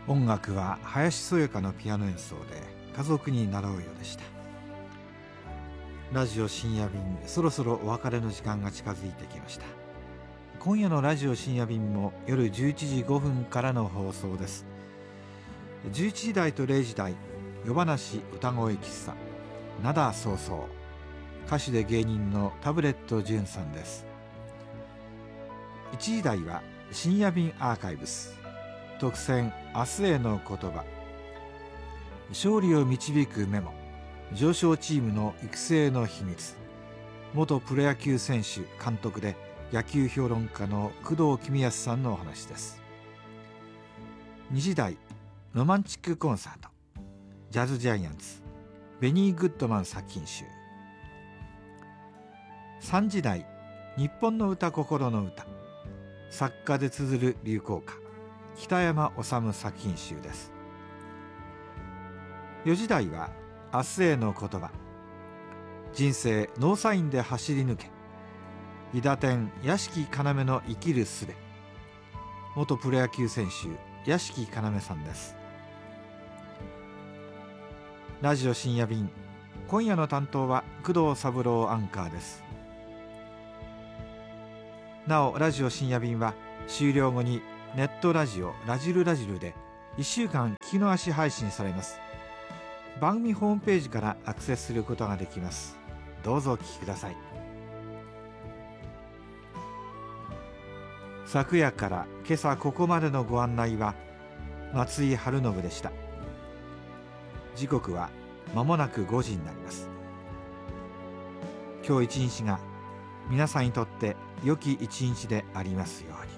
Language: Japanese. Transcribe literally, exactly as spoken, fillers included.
音楽は林そよかのピアノ演奏で家族に習うようでした。ラジオ深夜便、そろそろお別れの時間が近づいてきました。今夜のラジオ深夜便も夜じゅういちじごふんからの放送です。じゅういちじ台とれいじ台、夜話歌声喫茶灘そうそう、歌手で芸人のタブレット純さんです。いちじ台は深夜便アーカイブス特選明日への言葉、勝利を導くメモ、上昇チームの育成の秘密、元プロ野球選手監督で野球評論家の工藤公康さんのお話です。にじ台ロマンチックコンサート、ジャズジャイアンツベニー・グッドマン作品集。さんじ台日本の歌心の歌、作家で綴る流行歌北山治作品集です。よじ台は明日への言葉、人生ノーサインで走り抜け、伊達天屋敷要の生きる術、元プロ野球選手屋敷要さんです。ラジオ深夜便、今夜の担当は工藤三郎アンカーです。なおラジオ深夜便は終了後にネットラジオラジルラジルでいっしゅうかん聞き逃し配信されます。番組ホームページからアクセスすることができます。どうぞお聞きください。昨夜から今朝ここまでのご案内は松井春信でした。時刻は間もなくごじになります。今日一日が皆さんにとって良き一日でありますように。